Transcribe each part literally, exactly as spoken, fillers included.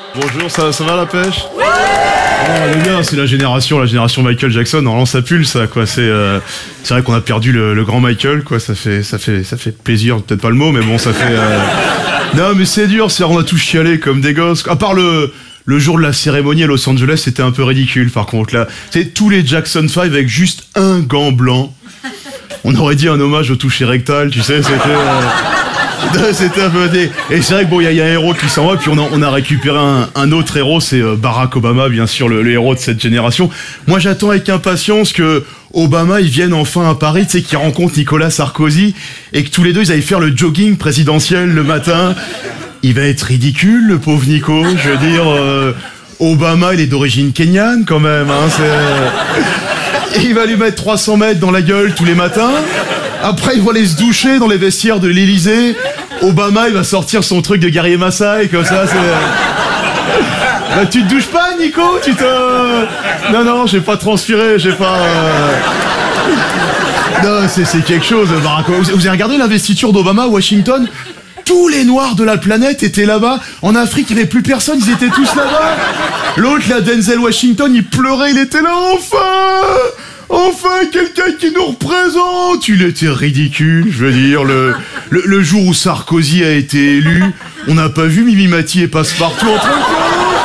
Bonjour, ça, ça va la pêche? Oui. Oh, elle est bien, c'est la génération, la génération Michael Jackson. Normalement, ça pue ça, quoi. C'est, euh, c'est vrai qu'on a perdu le, le grand Michael, quoi. Ça fait, ça fait, ça fait plaisir, peut-être pas le mot, mais bon, ça fait. Euh... Non, mais c'est dur. C'est, on a tous chialé comme des gosses. À part le. Le jour de la cérémonie à Los Angeles, c'était un peu ridicule, par contre, là. C'est tous les Jackson five avec juste un gant blanc. On aurait dit un hommage au toucher rectal, tu sais, c'était... Euh... c'était un peu... Des... Et c'est vrai que bon, il y, y a un héros qui s'en va, puis on a, on a récupéré un, un autre héros, c'est euh, Barack Obama, bien sûr, le, le héros de cette génération. Moi, j'attends avec impatience que Obama, il vienne enfin à Paris, tu sais, qu'il rencontre Nicolas Sarkozy, et que tous les deux, ils aillent faire le jogging présidentiel le matin. Il va être ridicule, le pauvre Nico. Je veux dire, euh, Obama, il est d'origine kenyane, quand même. Hein, c'est... Il va lui mettre trois cents mètres dans la gueule tous les matins. Après, il va aller se doucher dans les vestiaires de l'Élysée. Obama, il va sortir son truc de guerrier Maasai, comme ça, c'est... Bah, tu te douches pas, Nico? Tu te... Non, non, j'ai pas transpiré, j'ai pas... Euh... Non, c'est, c'est quelque chose, Barack Obama. Vous avez regardé l'investiture d'Obama à Washington? Tous les noirs de la planète étaient là-bas. En Afrique, il n'y avait plus personne, ils étaient tous là-bas. L'autre, là, Denzel Washington, il pleurait, il était là, enfin! Enfin, quelqu'un qui nous représente! Il était ridicule, je veux dire. Le, le, le jour où Sarkozy a été élu, on n'a pas vu Mimi Mati et Passepartout en train de faire.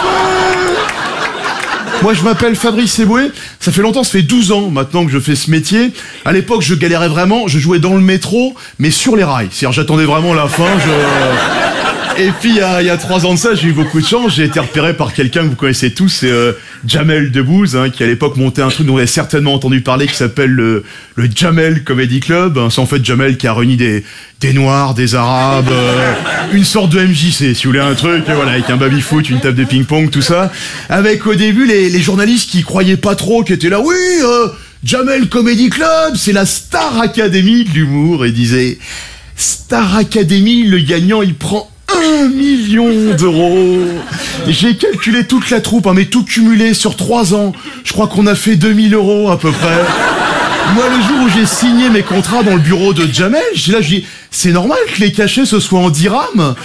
Moi, je m'appelle Fabrice Eboué. Ça fait longtemps, ça fait douze ans maintenant que je fais ce métier. À l'époque, je galérais vraiment. Je jouais dans le métro, mais sur les rails. C'est-à-dire, j'attendais vraiment la fin. Je... Et puis, il y a, il y a trois ans de ça, j'ai eu beaucoup de chance. J'ai été repéré par quelqu'un que vous connaissez tous, c'est euh, Jamel Debbouze, hein, qui à l'époque montait un truc dont vous avez certainement entendu parler, qui s'appelle le, le Jamel Comedy Club. C'est en fait Jamel qui a réuni des, des Noirs, des Arabes, euh, une sorte de M J C, si vous voulez un truc, voilà, avec un baby-foot, une table de ping-pong, tout ça. Avec au début les, les journalistes qui croyaient pas trop, qui étaient là, oui, euh, Jamel Comedy Club, c'est la Star Academy de l'humour, et disaient, Star Academy, le gagnant, il prend un million d'euros. J'ai calculé toute la troupe, hein, mais tout cumulé sur trois ans. Je crois qu'on a fait deux mille euros à peu près. Moi, le jour où j'ai signé mes contrats dans le bureau de Jamel, j'ai là, je dis, c'est normal que les cachets ce soit en dirhams.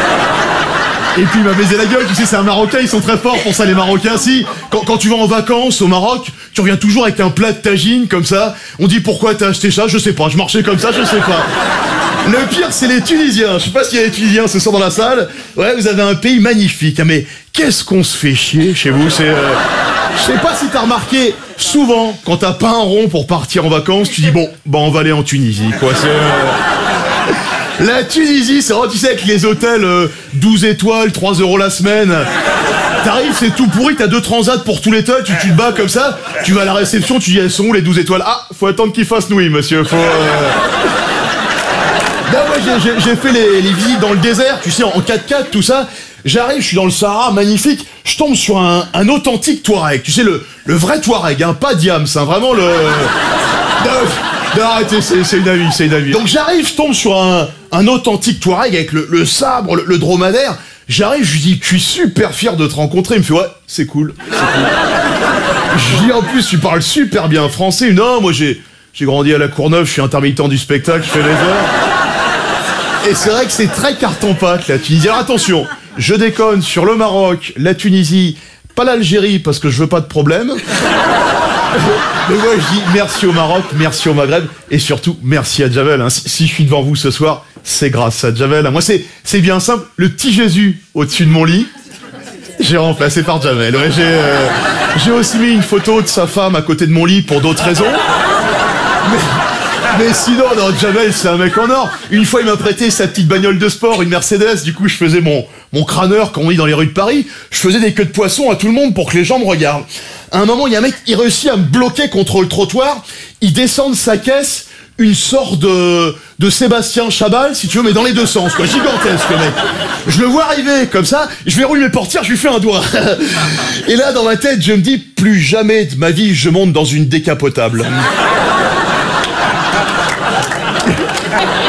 Et puis il m'a baisé la gueule, tu sais, c'est un Marocain, ils sont très forts pour ça, les Marocains. Si, quand, quand tu vas en vacances au Maroc, tu reviens toujours avec un plat de tagine, comme ça. On dit, pourquoi t'as acheté ça? Je sais pas, je marchais comme ça, je sais pas. Le pire, c'est les Tunisiens. Je sais pas s'il y a des Tunisiens ce soir dans la salle. Ouais, vous avez un pays magnifique. Hein, mais qu'est-ce qu'on se fait chier chez vous? C'est... Euh... Je sais pas si t'as remarqué, souvent, quand t'as pas un rond pour partir en vacances, tu dis, bon, bah on va aller en Tunisie, quoi. C'est... Euh... La Tunisie, c'est vrai, tu sais, avec les hôtels euh, douze étoiles, trois euros la semaine. T'arrives, c'est tout pourri, t'as deux transats pour tout l'état, tu, tu te bats comme ça, tu vas à la réception, tu dis, elles sont où les douze étoiles? Ah, faut attendre qu'il fasse nuit, monsieur, faut... Euh... Non, moi, j'ai, j'ai, j'ai fait les, les visites dans le désert, tu sais, en quatre-quatre, tout ça. J'arrive, je suis dans le Sahara, magnifique. Je tombe sur un, un authentique Touareg. Tu sais, le, le vrai Touareg, hein, pas Diams, hein, vraiment le... Non, non, arrêtez, c'est, c'est une avis, c'est une avis. Donc j'arrive, je tombe sur un, un authentique Touareg avec le, le sabre, le, le dromadaire. J'arrive, je lui dis, je suis super fier de te rencontrer. Il me fait, ouais, c'est cool, c'est cool. Je dis, en plus, tu parles super bien français. Non, moi, j'ai, j'ai grandi à la Courneuve, je suis intermittent du spectacle, je fais les heures. Et c'est vrai que c'est très carton-pâte, la Tunisie. Alors attention, je déconne sur le Maroc, la Tunisie, pas l'Algérie, parce que je veux pas de problème. Mais moi, je dis merci au Maroc, merci au Maghreb, et surtout, merci à Jamel. Hein. Si, si je suis devant vous ce soir, c'est grâce à Jamel. Moi, c'est, c'est bien simple, le petit Jésus au-dessus de mon lit, j'ai remplacé par Jamel. Ouais, j'ai, euh, j'ai aussi mis une photo de sa femme à côté de mon lit pour d'autres raisons. Mais... Mais sinon, non, Jamel, c'est un mec en or. Une fois, il m'a prêté sa petite bagnole de sport, une Mercedes. Du coup, je faisais mon, mon crâneur, quand on dit dans les rues de Paris. Je faisais des queues de poisson à tout le monde pour que les gens me regardent. À un moment, il y a un mec, il réussit à me bloquer contre le trottoir. Il descend de sa caisse une sorte de, de Sébastien Chabal, si tu veux, mais dans les deux sens, quoi. Gigantesque, le mec. Je le vois arriver, comme ça. Je verrouille mes portières, je lui fais un doigt. Et là, dans ma tête, je me dis, plus jamais de ma vie, je monte dans une décapotable.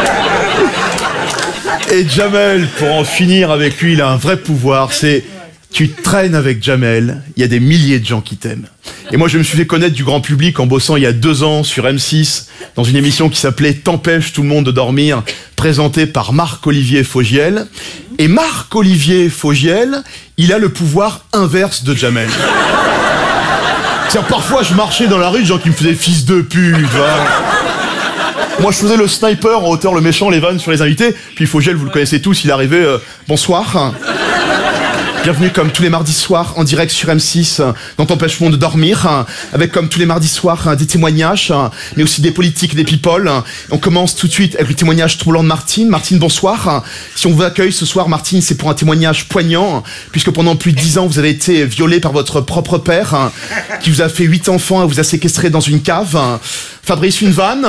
Et Jamel, pour en finir avec lui, il a un vrai pouvoir, c'est Tu traînes avec Jamel, il y a des milliers de gens qui t'aiment. Et moi, je me suis fait connaître du grand public en bossant il y a deux ans sur M six, dans une émission qui s'appelait T'empêche tout le monde de dormir, présentée par Marc-Olivier Fogiel. Et Marc-Olivier Fogiel, il a le pouvoir inverse de Jamel. C'est-à-dire, parfois, je marchais dans la rue, des gens qui me faisaient fils de pute, voilà. Moi, je faisais le sniper en hauteur, le méchant, les vannes sur les invités. Puis Fogiel, vous le connaissez tous, il arrivait, euh, bonsoir. Bienvenue comme tous les mardis soirs en direct sur M six dans T'empêche-moi de dormir, avec comme tous les mardis soirs des témoignages, mais aussi des politiques, des people. On commence tout de suite avec le témoignage troublant de Martine. Martine, bonsoir. Si on vous accueille ce soir, Martine, c'est pour un témoignage poignant, puisque pendant plus de dix ans, vous avez été violée par votre propre père, qui vous a fait huit enfants et vous a séquestré dans une cave. Fabrice, une vanne.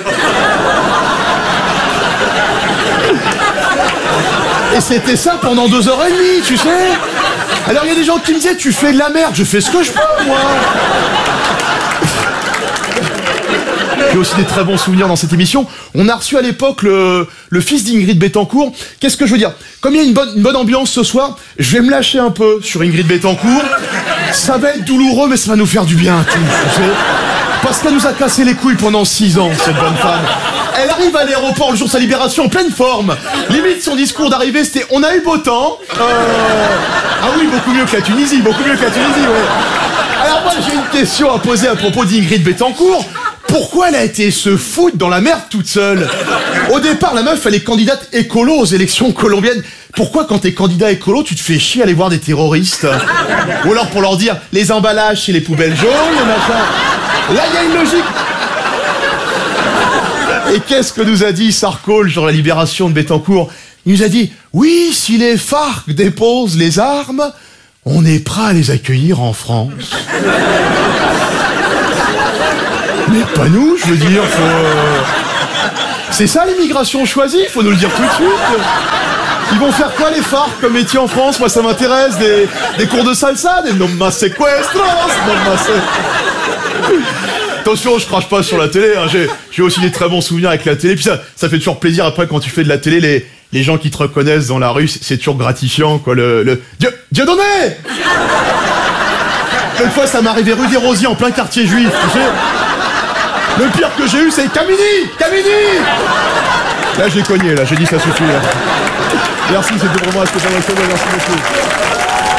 Et c'était ça pendant deux heures et demie, tu sais. Alors il y a des gens qui me disaient, tu fais de la merde, je fais ce que je peux, moi. J'ai aussi des très bons souvenirs dans cette émission. On a reçu à l'époque le, le fils d'Ingrid Betancourt. Qu'est-ce que je veux dire? Comme il y a une bonne, une bonne ambiance ce soir, je vais me lâcher un peu sur Ingrid Betancourt. Ça va être douloureux, mais ça va nous faire du bien, tu sais. Parce qu'elle nous a cassé les couilles pendant six ans, cette bonne femme. Elle arrive à l'aéroport le jour de sa libération en pleine forme. Limite, son discours d'arrivée, c'était « On a eu beau temps euh... ». Ah oui, beaucoup mieux que la Tunisie, beaucoup mieux que la Tunisie, ouais. Alors moi, j'ai une question à poser à propos d'Ingrid Betancourt. Pourquoi elle a été se foutre dans la merde toute seule? Au départ, la meuf, elle est candidate écolo aux élections colombiennes. Pourquoi, quand t'es candidat écolo, tu te fais chier à aller voir des terroristes? Ou alors pour leur dire « Les emballages chez les poubelles jaunes, les machins ». Là, il y a une logique. Et qu'est-ce que nous a dit Sarko sur la libération de Betancourt? Il nous a dit, oui, si les FARC déposent les armes, on est prêt à les accueillir en France. Mais pas nous, je veux dire, faut... Euh... C'est ça l'immigration choisie, faut nous le dire tout de suite. Ils vont faire quoi les FARC comme métier en France? Moi ça m'intéresse, des, des cours de salsa, des non más secuestros, non más... Attention, je crache pas sur la télé, hein. j'ai, j'ai aussi des très bons souvenirs avec la télé, puis ça, ça fait toujours plaisir après quand tu fais de la télé, les, les gens qui te reconnaissent dans la rue, c'est, c'est toujours gratifiant, quoi, le... le... Dieu, Dieudonné. Une fois, ça m'est arrivé rue des Rosiers, en plein quartier juif, tu sais. Le pire que j'ai eu, c'est Camini, Camini. Là, j'ai cogné, là, j'ai dit ça suffit, là. Merci, c'était pour moi, c'était pas mal, merci beaucoup.